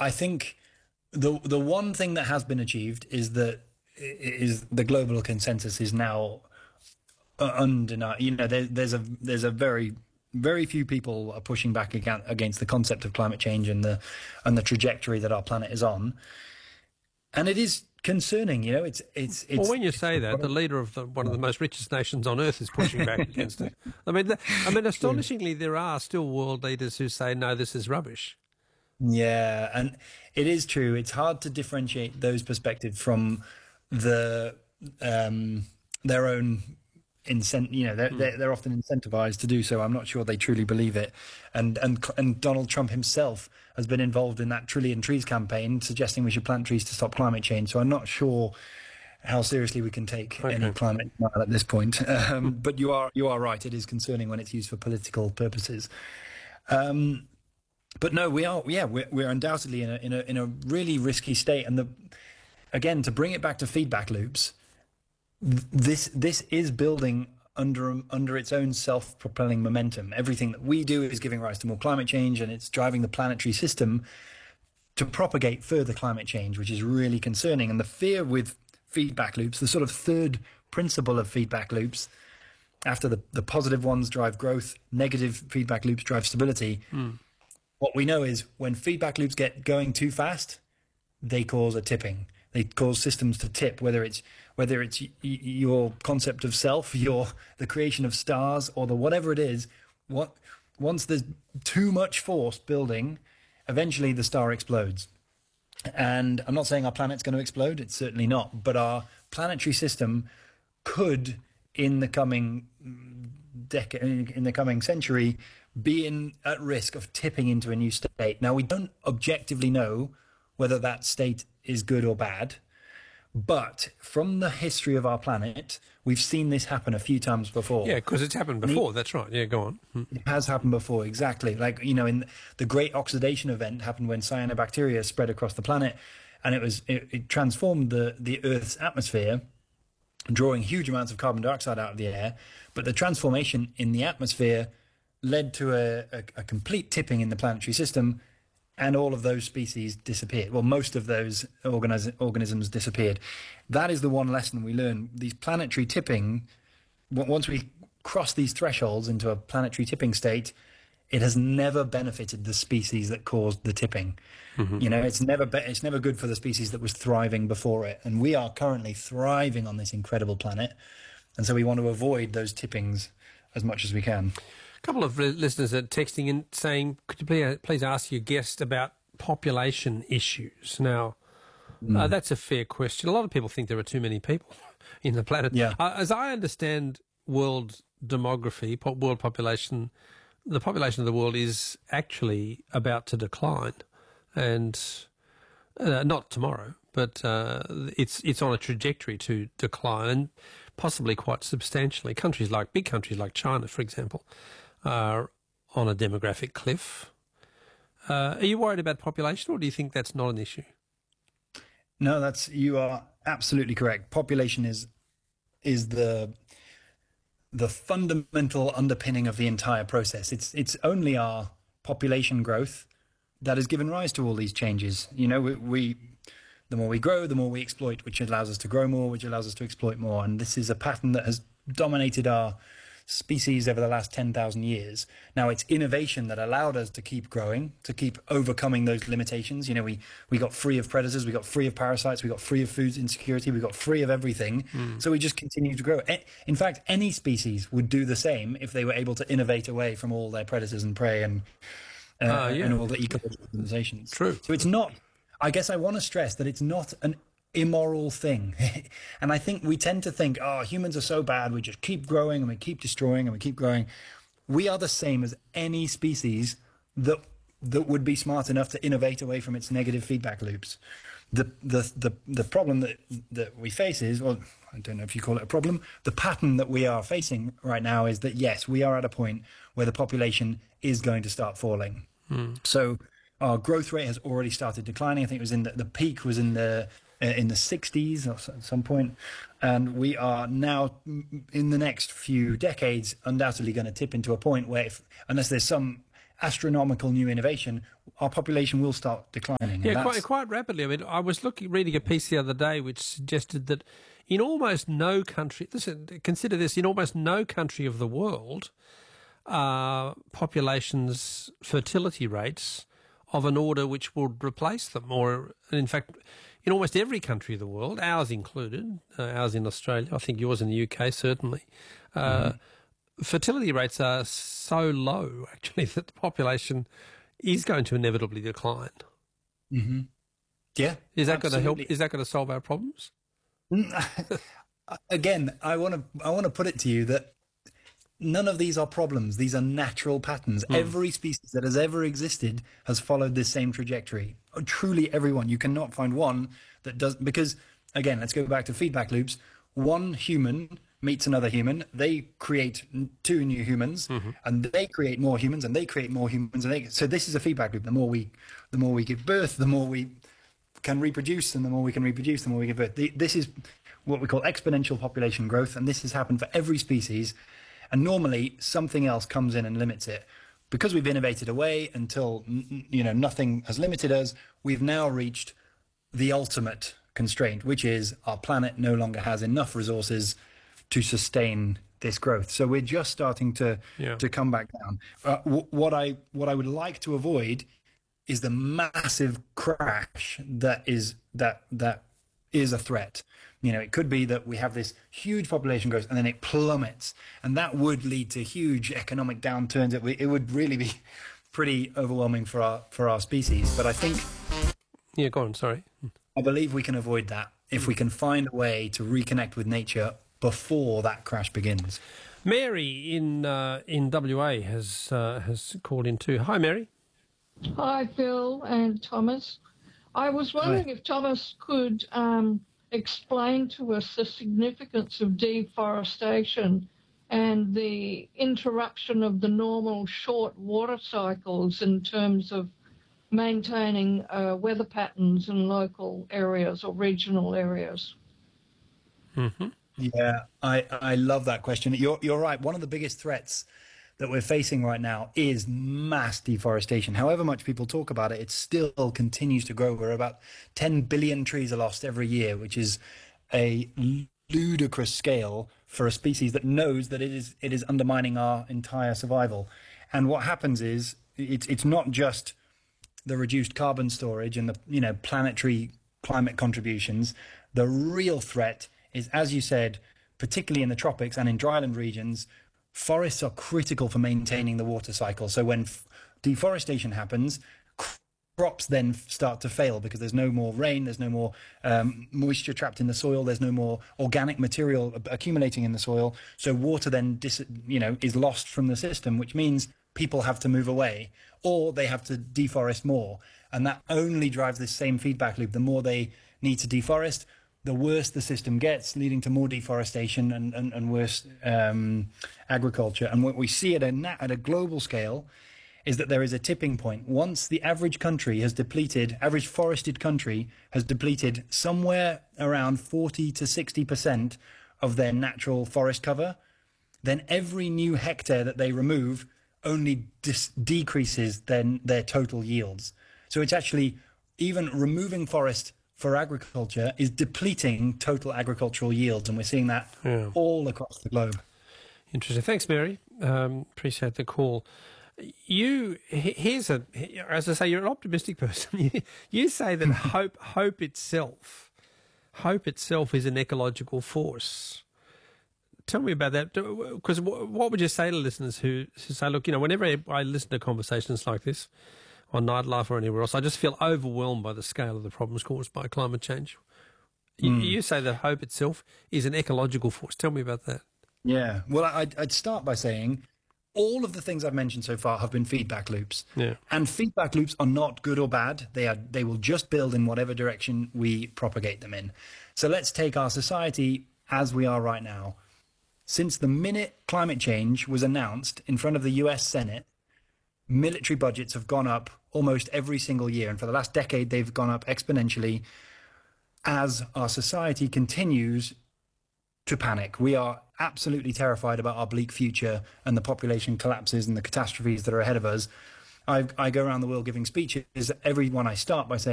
I think the one thing that has been achieved is that is the global consensus is now undeniable. You know, there's a very few people are pushing back against the concept of climate change and the trajectory that our planet is on, and it is concerning. You know, it's well, when you say that, the leader of one of the most richest nations on earth is pushing back against it. I mean, astonishingly, there are still world leaders who say no, this is rubbish. Yeah, and it is true. It's hard to differentiate those perspectives from the their own they're often incentivized to do so. I'm not sure they truly believe it. And Donald Trump himself has been involved in that Trillion Trees campaign, suggesting we should plant trees to stop climate change. So I'm not sure how seriously we can take any climate denial at this point. But you are right. It is concerning when it's used for political purposes. But no, we're undoubtedly in a really risky state. And again, to bring it back to feedback loops, this is building under its own self-propelling momentum. Everything that we do is giving rise to more climate change, and it's driving the planetary system to propagate further climate change, which is really concerning. And the fear with feedback loops, the sort of third principle of feedback loops, after the positive ones drive growth, negative feedback loops drive stability. What we know is when feedback loops get going too fast, they cause a tipping. They cause systems to tip, whether it's your concept of self, the creation of stars, or whatever it is. Once there's too much force building, eventually the star explodes. And I'm not saying our planet's going to explode. It's certainly not. But our planetary system could, in the coming century, be at risk of tipping into a new state. Now, we don't objectively know whether that state is good or bad, but from the history of our planet, we've seen this happen a few times before. Yeah, because it's happened before. That's right. Yeah, go on. It has happened before, exactly. Like, in the Great Oxidation Event happened when cyanobacteria spread across the planet, and it transformed the Earth's atmosphere, drawing huge amounts of carbon dioxide out of the air. But the transformation in the atmosphere led to a complete tipping in the planetary system, and all of those species disappeared. Well, most of those organisms disappeared. That is the one lesson we learn. These planetary tipping, once we cross these thresholds into a planetary tipping state, it has never benefited the species that caused the tipping. It's never good for the species that was thriving before it. And we are currently thriving on this incredible planet. And so we want to avoid those tippings as much as we can. A couple of listeners are texting in saying, could you please ask your guest about population issues? Now, that's a fair question. A lot of people think there are too many people in the planet. Yeah. As I understand world demography, world population, the population of the world is actually about to decline. And not tomorrow, but it's on a trajectory to decline, and possibly quite substantially. Big countries like China, for example, are on a demographic cliff. Are you worried about population, or do you think that's not an issue? No, you are absolutely correct. Population is the fundamental underpinning of the entire process. It's only our population growth that has given rise to all these changes. The more we grow, the more we exploit, which allows us to grow more, which allows us to exploit more. And this is a pattern that has dominated our species over the last 10,000 years. Now, it's innovation that allowed us to keep growing, to keep overcoming those limitations. We got free of predators, we got free of parasites, we got free of food insecurity, we got free of everything. So we just continue to grow. In fact, any species would do the same if they were able to innovate away from all their predators and prey and all the ecological limitations. True. So it's not, I guess I want to stress that it's not an immoral thing. And I think we tend to think, humans are so bad, we just keep growing and we keep destroying and we keep growing. We are the same as any species that would be smart enough to innovate away from its negative feedback loops. The problem that we face is, well, I don't know if you call it a problem, the pattern that we are facing right now is that, yes, we are at a point where the population is going to start falling. So our growth rate has already started declining. I think it was the peak was in the 60s or at some point, and we are now in the next few decades undoubtedly going to tip into a point where, unless there's some astronomical new innovation, our population will start declining. Yeah, quite rapidly. I mean, I was reading a piece the other day which suggested that in almost no country, consider this, in almost no country of the world, populations' fertility rates of an order which would replace them, or in fact, in almost every country of the world, ours included, ours in Australia, I think yours in the UK certainly, fertility rates are so low, actually, that the population is going to inevitably decline. Mm-hmm. Yeah. Is that going to help? Is that going to solve our problems? Again, I want to put it to you that none of these are problems. These are natural patterns. Every species that has ever existed has followed this same trajectory. Truly everyone. You cannot find one that does, because, again, let's go back to feedback loops. One human meets another human, they create two new humans, and they create more humans, and they create more humans, and so this is a feedback loop. The more we give birth, the more we can reproduce, and the more we can reproduce, the more we give birth. This is what we call exponential population growth, and this has happened for every species. And normally something else comes in and limits it. Because we've innovated away until nothing has limited us, we've now reached the ultimate constraint, which is our planet no longer has enough resources to sustain this growth. So we're just starting to come back down. What I would like to avoid is the massive crash that is a threat. It could be that we have this huge population growth and then it plummets, and that would lead to huge economic downturns. It would really be pretty overwhelming for our species. But I think, go on. Sorry. I believe we can avoid that if we can find a way to reconnect with nature before that crash begins. Mary in WA has called in too. Hi, Mary. Hi, Phil and Thomas. I was wondering if Thomas could explain to us the significance of deforestation and the interruption of the normal short water cycles in terms of maintaining weather patterns in local areas or regional areas. Mm-hmm. Yeah, I love that question. You're right. One of the biggest threats that we're facing right now is mass deforestation. However much people talk about it, it still continues to grow. We're about 10 billion trees are lost every year, which is a ludicrous scale for a species that knows that it is undermining our entire survival. And what happens is it's not just the reduced carbon storage and the planetary climate contributions. The real threat is, as you said, particularly in the tropics and in dryland regions, forests are critical for maintaining the water cycle. So when deforestation happens, crops then start to fail because there's no more rain, there's no more moisture trapped in the soil, there's no more organic material accumulating in the soil. So water then is lost from the system, which means people have to move away or they have to deforest more. And that only drives this same feedback loop. The more they need to deforest, the worse the system gets, leading to more deforestation and worse agriculture. And what we see at a global scale is that there is a tipping point. Once the average forested country has depleted somewhere around 40 to 60% of their natural forest cover, then every new hectare that they remove only decreases their total yields. So it's actually, even removing forest for agriculture is depleting total agricultural yields, and we're seeing that all across the globe. Interesting. Thanks, Mary. Appreciate the call. As I say, you're an optimistic person. You say that hope itself is an ecological force. Tell me about that, because what would you say to listeners who say, look, whenever I listen to conversations like this on Nightlife or anywhere else, I just feel overwhelmed by the scale of the problems caused by climate change. You say that hope itself is an ecological force. Tell me about that. Yeah. Well, I'd start by saying all of the things I've mentioned so far have been feedback loops. Yeah. And feedback loops are not good or bad. They will just build in whatever direction we propagate them in. So let's take our society as we are right now. Since the minute climate change was announced in front of the US Senate, military budgets have gone up almost every single year. And for the last decade, they've gone up exponentially as our society continues to panic. We are absolutely terrified about our bleak future and the population collapses and the catastrophes that are ahead of us. I go around the world giving speeches. Every one I start by saying,